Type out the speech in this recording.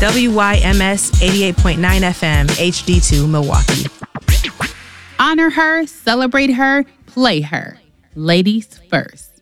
WYMS 88.9 FM, HD2, Milwaukee. Honor her, celebrate her, play her. Ladies first.